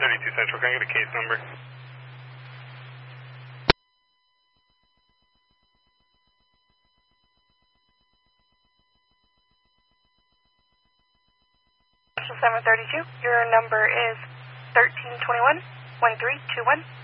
32 Central, can I get a case number? Central 732, your number is 1321-1321.